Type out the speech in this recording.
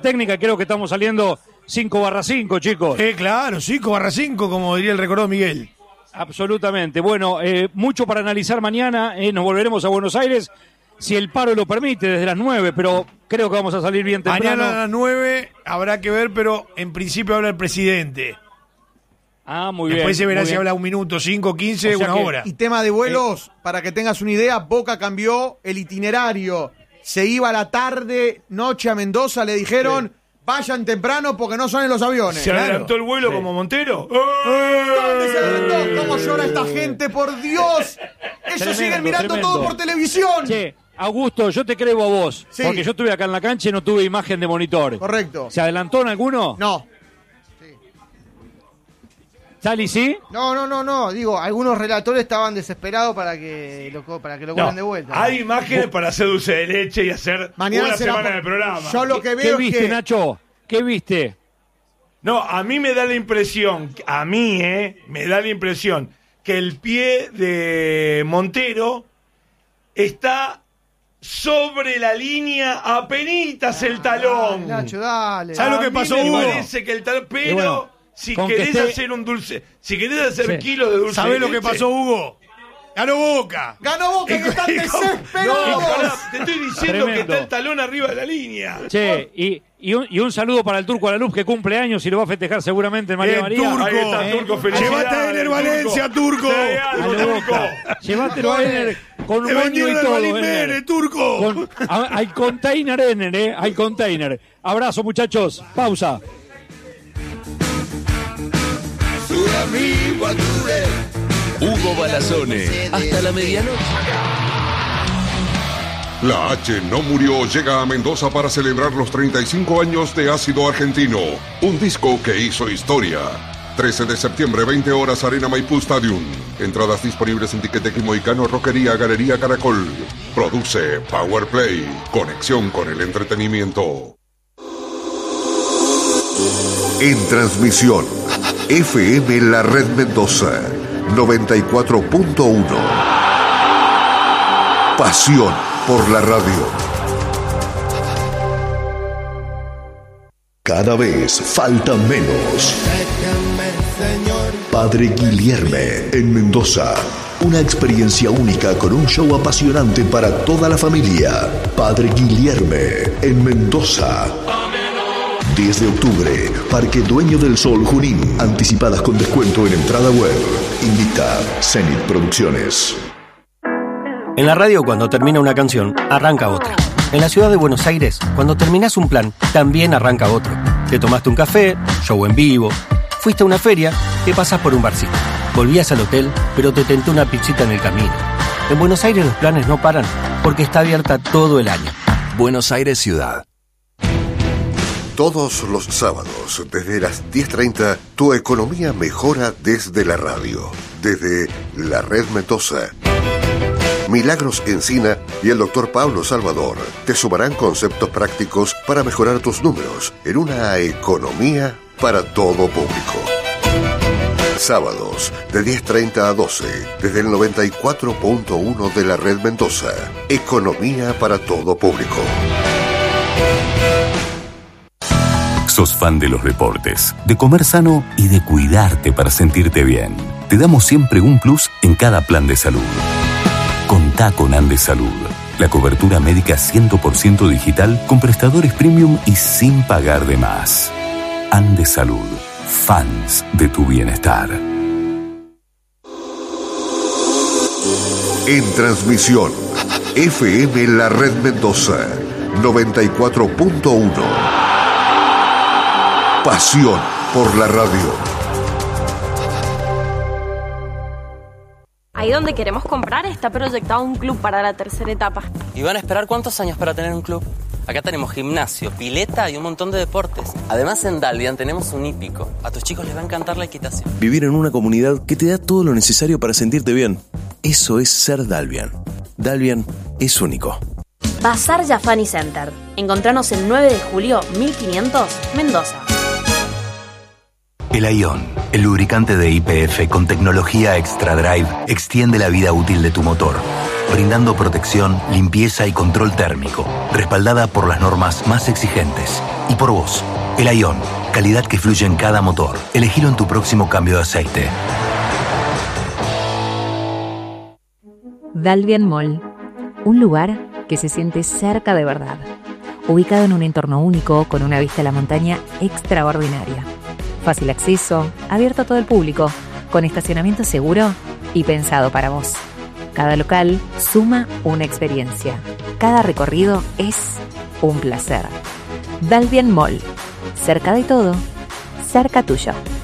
técnica, creo que estamos saliendo 5/5, chicos. Claro, 5/5, como diría el recordado Miguel. Absolutamente. Bueno, mucho para analizar mañana. Nos volveremos a Buenos Aires, si el paro lo permite, desde las 9, pero creo que vamos a salir bien temprano. Mañana a las 9 habrá que ver, pero en principio habla el presidente. Muy bien. Después se verá si habla 1 minuto, 5, 15, una hora. Y tema de vuelos, para que tengas una idea, Boca cambió el itinerario. Se iba a la tarde, noche a Mendoza, le dijeron... Vayan temprano porque no salen los aviones. ¿Se adelantó el vuelo como Montero? ¿Dónde se adelantó? ¿Cómo llora esta gente? ¡Por Dios! Ellos siguen mirando todo por televisión. Che, Augusto, yo te creo a vos. Sí. Porque yo estuve acá en la cancha y no tuve imagen de monitor. Correcto. ¿Se adelantó en alguno? No. ¿Sali, sí? No. Digo, algunos relatores estaban desesperados para que lo cobren de vuelta. Hay imágenes para hacer dulce de leche y hacer mañana una semana de programa. Yo lo que veo ¿Qué viste, Nacho? ¿Qué viste? No, a mí me da la impresión, me da la impresión que el pie de Montero está sobre la línea, apenitas el talón. Nacho, dale. ¿Sabes lo que pasó, Hugo? Bueno. Parece que el talón, pero bueno, si querés hacer un dulce, si querés hacer kilos de dulce ¿sabés de lo leche, que pasó, Hugo? Ganó Boca. Ganó Boca, que están desesperados. Te estoy diciendo que está el talón arriba de la línea. Che, y un saludo para el Turco Alaluz, que cumple años y lo va a festejar seguramente en María María. Turco. Ahí está, Turco, felicidades. Llévate a Ener Valencia, Turco. Turco. Llévatelo a Ener con un moño y todo. Ener. Turco. Hay container, Ener, hay container. Abrazo, muchachos. Pausa. Hugo Balazone, hasta la medianoche. La H no murió llega a Mendoza para celebrar los 35 años de Ácido Argentino, un disco que hizo historia. 13 de septiembre, 20 horas, Arena Maipú Stadium. Entradas disponibles en Tiqueteque Moicano, Roquería, Galería Caracol. Produce Power Play, conexión con el entretenimiento. En transmisión, FM La Red Mendoza, 94.1. Pasión por la radio. Cada vez falta menos. Padre Guilherme en Mendoza. Una experiencia única con un show apasionante para toda la familia. Padre Guilherme en Mendoza. 10 de octubre, Parque Dueño del Sol, Junín. Anticipadas con descuento en entrada web. Invita Zenit Producciones. En la radio, cuando termina una canción, arranca otra. En la ciudad de Buenos Aires, cuando terminás un plan, también arranca otro. Te tomaste un café, show en vivo, fuiste a una feria, te pasás por un barcito. Volvías al hotel, pero te tentó una pizzita en el camino. En Buenos Aires los planes no paran, porque está abierta todo el año. Buenos Aires Ciudad. Todos los sábados, desde las 10:30, tu economía mejora desde la radio. Desde la Red Mendoza. Milagros Encina y el Dr. Pablo Salvador te sumarán conceptos prácticos para mejorar tus números en una economía para todo público. Sábados, de 10:30 a 12, desde el 94.1 de la Red Mendoza. Economía para todo público. ¿Sos fan de los deportes, de comer sano y de cuidarte para sentirte bien? Te damos siempre un plus en cada plan de salud. Contá con Andes Salud, la cobertura médica 100% digital con prestadores premium y sin pagar de más. Andes Salud, fans de tu bienestar. En transmisión, FM La Red Mendoza, 94.1. Pasión por la radio. Ahí donde queremos comprar está proyectado un club para la tercera etapa. ¿Y van a esperar cuántos años para tener un club? Acá tenemos gimnasio, pileta y un montón de deportes. Además en Dalvian tenemos un hípico. A tus chicos les va a encantar la equitación. Vivir en una comunidad que te da todo lo necesario para sentirte bien. Eso es ser Dalvian. Dalvian es único. Bazar Jafani Center. Encontranos el 9 de julio, 1500, Mendoza. El Ion, el lubricante de YPF con tecnología Extra Drive, extiende la vida útil de tu motor. brindando protección, limpieza y control térmico, respaldada por las normas más exigentes. Y por vos, el Aion, calidad que fluye en cada motor. Elegilo en tu próximo cambio de aceite. Dalvian Mall, un lugar que se siente cerca de verdad, ubicado en un entorno único con una vista a la montaña extraordinaria. Fácil acceso, abierto a todo el público, con estacionamiento seguro y pensado para vos. Cada local suma una experiencia. Cada recorrido es un placer. Dalvian Mall, cerca de todo, cerca tuyo.